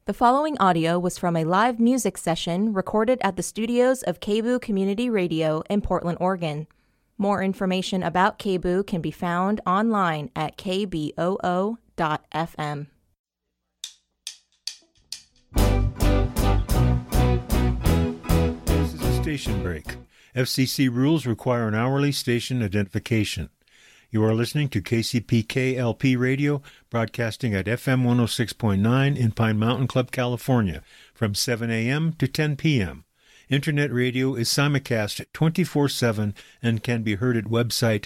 The following audio was from a live music session recorded at the studios of KBOO Community Radio in Portland, Oregon. More information about KBOO can be found online at kboo.fm. This is a station break. FCC rules require an hourly station identification. You are listening to KCPK-LP Radio, broadcasting at FM 106.9 in Pine Mountain Club, California, from 7 a.m. to 10 p.m. Internet radio is simulcast 24/7 and can be heard at website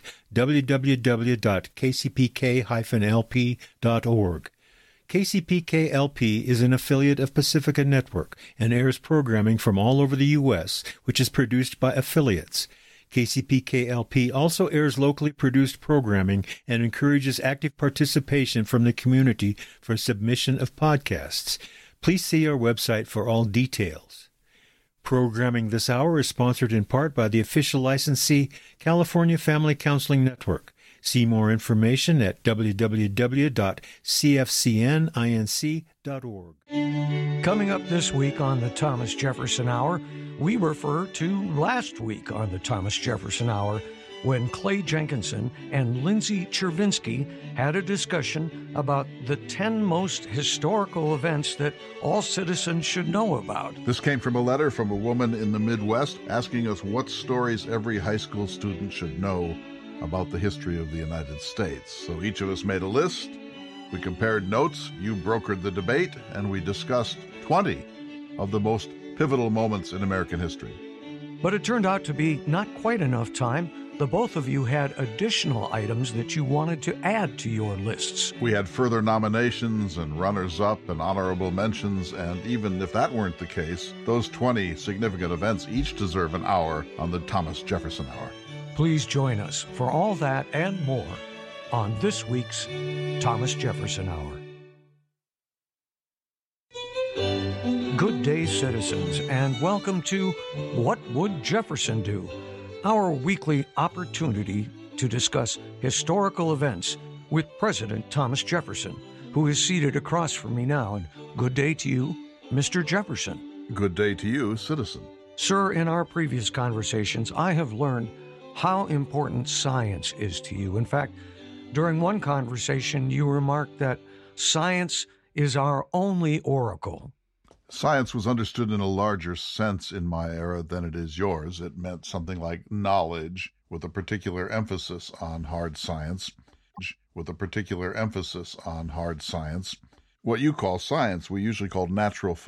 www.kcpk-lp.org. KCPK-LP is an affiliate of Pacifica Network and airs programming from all over the U.S., which is produced by affiliates. KCPK-LP also airs locally produced programming and encourages active participation from the community for submission of podcasts. Please see our website for all details. Programming this hour is sponsored in part by the official licensee, California Family Counseling Network. See more information at www.cfcninc.org. Coming up this week on the Thomas Jefferson Hour, we refer to last week on the Thomas Jefferson Hour when Clay Jenkinson and Lindsay Chervinsky had a discussion about the 10 most historical events that all citizens should know about. This came from a letter from a woman in the Midwest asking us what stories every high school student should know about the history of the United States. So each of us made a list, we compared notes, you brokered the debate, and we discussed 20 of the most pivotal moments in American history. But it turned out to be not quite enough time. The both of you had additional items that you wanted to add to your lists. We had further nominations and runners-up and honorable mentions, and even if that weren't the case, those 20 significant events each deserve an hour on the Thomas Jefferson Hour. Please join us for all that and more on this week's Thomas Jefferson Hour. Good day, citizens, and welcome to What Would Jefferson Do? Our weekly opportunity to discuss historical events with President Thomas Jefferson, who is seated across from me now. And good day to you, Mr. Jefferson. Good day to you, citizen. Sir, in our previous conversations, I have learned how important science is to you. In fact, during one conversation, you remarked that science is our only oracle. Science was understood in a larger sense in my era than it is yours. It meant something like knowledge, with a particular emphasis on hard science. What you call science, we usually called natural